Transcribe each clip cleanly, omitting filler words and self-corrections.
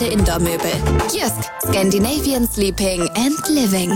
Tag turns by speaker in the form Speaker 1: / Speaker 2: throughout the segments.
Speaker 1: Indoor-Möbel. Jysk, Scandinavian Sleeping and Living.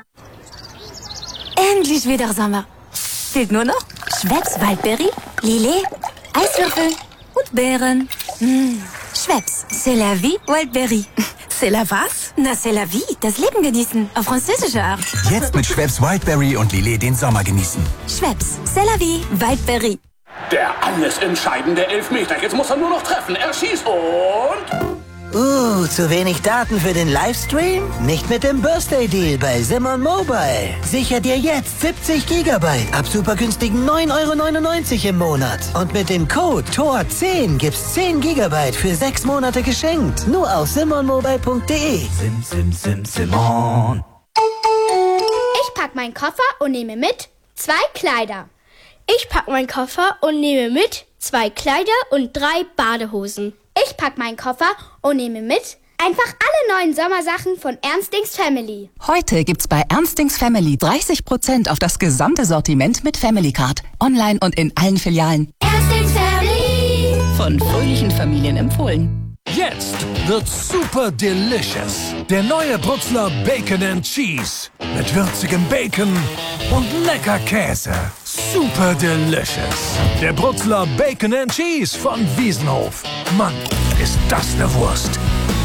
Speaker 2: Endlich wieder Sommer. Fehlt nur noch Schweppes Waldberry, Lillet, Eiswürfel und Beeren. Schweppes, c'est la vie, Waldberry.
Speaker 3: C'est la was?
Speaker 2: Na, c'est la vie, das Leben genießen, auf französische Art.
Speaker 4: Jetzt mit Schweppes Wildberry und Lillet den Sommer genießen.
Speaker 2: Schweppes, c'est la vie, Waldberry.
Speaker 5: Der alles entscheidende Elfmeter. Jetzt muss er nur noch treffen. Er schießt und...
Speaker 6: Zu wenig Daten für den Livestream? Nicht mit dem Birthday Deal bei Simon Mobile. Sicher dir jetzt 70 Gigabyte ab super günstigen 9,99 € im Monat. Und mit dem Code TOR10 gibt's 10 Gigabyte für 6 Monate geschenkt. Nur auf simonmobile.de.
Speaker 4: Simon.
Speaker 7: Ich pack meinen Koffer und nehme mit 2 Kleider. Ich pack meinen Koffer und nehme mit 2 Kleider und 3 Badehosen. Ich pack meinen Koffer und nehme mit einfach alle neuen Sommersachen von Ernstings Family.
Speaker 8: Heute gibt's bei Ernstings Family 30% auf das gesamte Sortiment mit Family Card. Online und in allen Filialen.
Speaker 7: Ernstings Family.
Speaker 8: Von fröhlichen Familien empfohlen.
Speaker 9: Jetzt wird's super delicious. Der neue Brutzler Bacon and Cheese. Mit würzigem Bacon und lecker Käse. Super delicious. Der Brutzler Bacon and Cheese von Wiesenhof. Mann, ist das eine Wurst.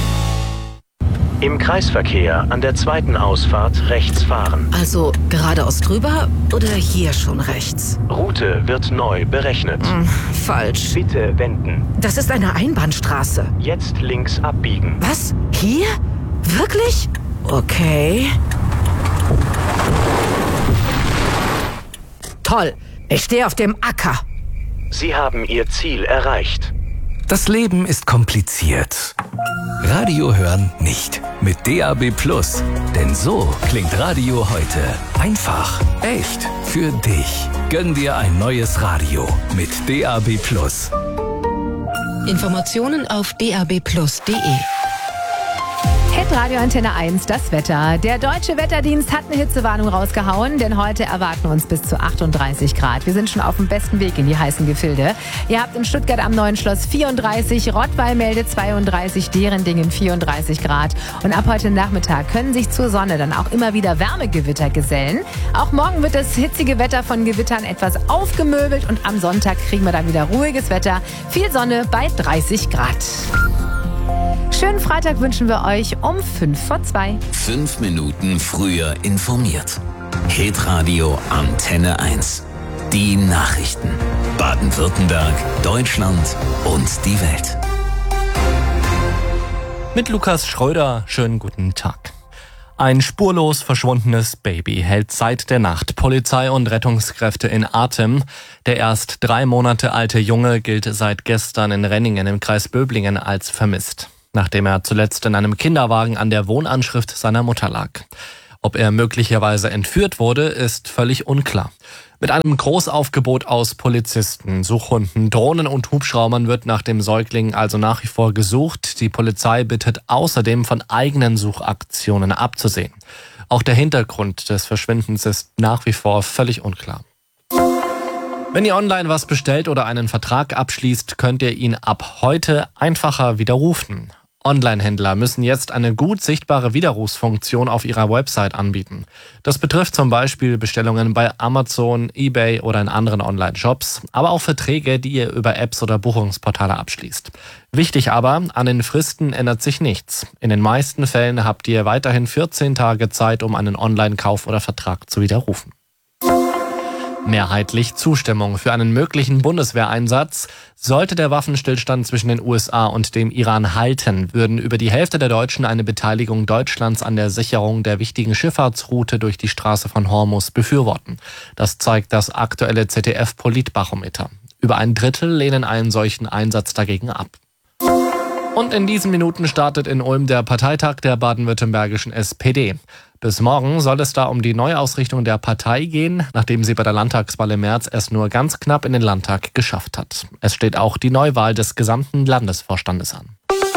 Speaker 10: Im Kreisverkehr an der zweiten Ausfahrt rechts fahren.
Speaker 3: Also geradeaus drüber oder hier schon rechts?
Speaker 10: Route wird neu berechnet.
Speaker 3: Falsch.
Speaker 10: Bitte wenden.
Speaker 3: Das ist eine Einbahnstraße.
Speaker 10: Jetzt links abbiegen.
Speaker 3: Was? Hier? Wirklich? Okay. Toll. Ich stehe auf dem Acker.
Speaker 10: Sie haben Ihr Ziel erreicht.
Speaker 11: Das Leben ist kompliziert. Radio hören nicht. Mit DAB+. Denn so klingt Radio heute. Einfach, echt, für dich. Gönn dir ein neues Radio mit DAB+.
Speaker 8: Informationen auf dabplus.de.
Speaker 12: Hitradio Antenne 1, das Wetter. Der Deutsche Wetterdienst hat eine Hitzewarnung rausgehauen, denn heute erwarten uns bis zu 38 Grad. Wir sind schon auf dem besten Weg in die heißen Gefilde. Ihr habt in Stuttgart am Neuen Schloss 34, Rottweil meldet 32, Derendingen 34 Grad. Und ab heute Nachmittag können sich zur Sonne dann auch immer wieder Wärmegewitter gesellen. Auch morgen wird das hitzige Wetter von Gewittern etwas aufgemöbelt und am Sonntag kriegen wir dann wieder ruhiges Wetter. Viel Sonne bei 30 Grad. Schönen Freitag wünschen wir euch um 1:55.
Speaker 13: 5 Minuten früher informiert. Hitradio Antenne 1. Die Nachrichten. Baden-Württemberg, Deutschland und die Welt.
Speaker 14: Mit Lukas Schröder, schönen guten Tag. Ein spurlos verschwundenes Baby hält seit der Nacht Polizei und Rettungskräfte in Atem. Der erst 3 Monate alte Junge gilt seit gestern in Renningen im Kreis Böblingen als vermisst, nachdem er zuletzt in einem Kinderwagen an der Wohnanschrift seiner Mutter lag. Ob er möglicherweise entführt wurde, ist völlig unklar. Mit einem Großaufgebot aus Polizisten, Suchhunden, Drohnen und Hubschraubern wird nach dem Säugling also nach wie vor gesucht. Die Polizei bittet außerdem von eigenen Suchaktionen abzusehen. Auch der Hintergrund des Verschwindens ist nach wie vor völlig unklar. Wenn ihr online was bestellt oder einen Vertrag abschließt, könnt ihr ihn ab heute einfacher widerrufen. Online-Händler müssen jetzt eine gut sichtbare Widerrufsfunktion auf ihrer Website anbieten. Das betrifft zum Beispiel Bestellungen bei Amazon, eBay oder in anderen Online-Shops, aber auch Verträge, die ihr über Apps oder Buchungsportale abschließt. Wichtig aber, an den Fristen ändert sich nichts. In den meisten Fällen habt ihr weiterhin 14 Tage Zeit, um einen Online-Kauf oder Vertrag zu widerrufen. Mehrheitlich Zustimmung für einen möglichen Bundeswehreinsatz. Sollte der Waffenstillstand zwischen den USA und dem Iran halten, würden über die Hälfte der Deutschen eine Beteiligung Deutschlands an der Sicherung der wichtigen Schifffahrtsroute durch die Straße von Hormuz befürworten. Das zeigt das aktuelle ZDF-Politbarometer. Über 1/3 lehnen einen solchen Einsatz dagegen ab. Und in diesen Minuten startet in Ulm der Parteitag der baden-württembergischen SPD. Bis morgen soll es da um die Neuausrichtung der Partei gehen, nachdem sie bei der Landtagswahl im März es nur ganz knapp in den Landtag geschafft hat. Es steht auch die Neuwahl des gesamten Landesvorstandes an.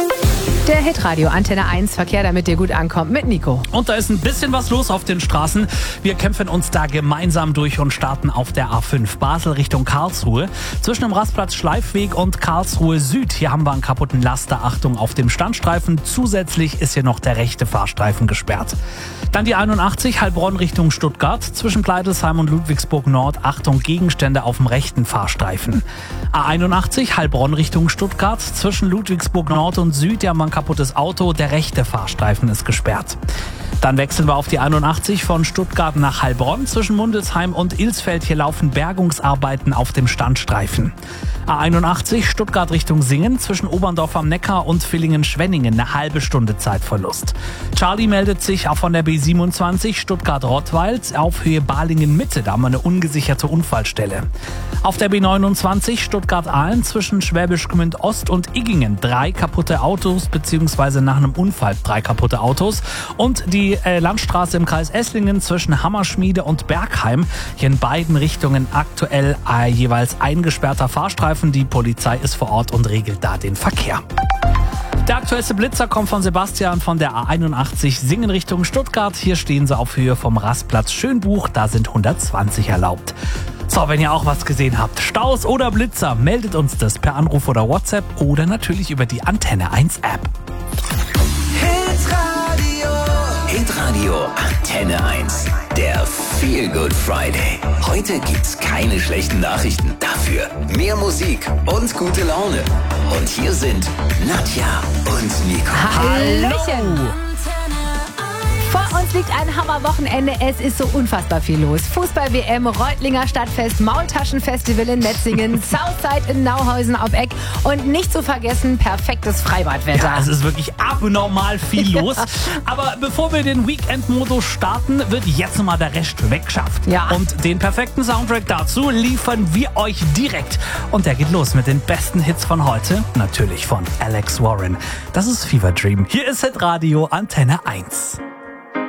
Speaker 12: Der Hitradio Antenne 1 Verkehr, damit dir gut ankommt, mit Nico.
Speaker 15: Und da ist ein bisschen was los auf den Straßen. Wir kämpfen uns da gemeinsam durch und starten auf der A5 Basel Richtung Karlsruhe. Zwischen dem Rastplatz Schleifweg und Karlsruhe Süd. Hier haben wir einen kaputten Laster. Achtung auf dem Standstreifen. Zusätzlich ist hier noch der rechte Fahrstreifen gesperrt. Dann die 81 Heilbronn Richtung Stuttgart. Zwischen Pleidelsheim und Ludwigsburg Nord. Achtung, Gegenstände auf dem rechten Fahrstreifen. A81 Heilbronn Richtung Stuttgart. Zwischen Ludwigsburg Nord und Süd. Ja, man kaputtes Auto, der rechte Fahrstreifen ist gesperrt. Dann wechseln wir auf die 81 von Stuttgart nach Heilbronn. Zwischen Mundelsheim und Ilsfeld hier laufen Bergungsarbeiten auf dem Standstreifen. A81 Stuttgart Richtung Singen. Zwischen Oberndorf am Neckar und Villingen-Schwenningen eine halbe Stunde Zeitverlust. Charlie meldet sich auch von der B27 Stuttgart-Rottweil auf Höhe Balingen-Mitte. Da haben wir eine ungesicherte Unfallstelle. Auf der B29 Stuttgart-Aalen zwischen Schwäbisch Gmünd Ost und Iggingen 3 kaputte Autos, beziehungsweise nach einem Unfall 3 kaputte Autos. Und die Landstraße im Kreis Esslingen zwischen Hammerschmiede und Bergheim. Hier in beiden Richtungen aktuell jeweils eingesperrter Fahrstreifen. Die Polizei ist vor Ort und regelt da den Verkehr. Der aktuellste Blitzer kommt von Sebastian von der A81 Singen Richtung Stuttgart. Hier stehen sie auf Höhe vom Rastplatz Schönbuch. Da sind 120 erlaubt. So, wenn ihr auch was gesehen habt, Staus oder Blitzer, meldet uns das per Anruf oder WhatsApp oder natürlich über die Antenne 1 App.
Speaker 13: Hitradio Antenne 1. Der Feel Good Friday. Heute gibt's keine schlechten Nachrichten. Dafür mehr Musik und gute Laune. Und hier sind Nadja und Nico.
Speaker 12: Hallöchen! Vor uns liegt ein Hammerwochenende. Es ist so unfassbar viel los. Fußball-WM, Reutlinger Stadtfest, Maultaschenfestival in Metzingen, Southside in Nauhausen auf Eck und nicht zu vergessen, perfektes Freibadwetter.
Speaker 15: Ja, es ist wirklich abnormal viel los. Aber bevor wir den Weekend-Modus starten, wird jetzt nochmal der Rest weggeschafft.
Speaker 12: Ja.
Speaker 15: Und den perfekten Soundtrack dazu liefern wir euch direkt. Und der geht los mit den besten Hits von heute. Natürlich von Alex Warren. Das ist Fever Dream. Hier ist Hitradio Antenne 1.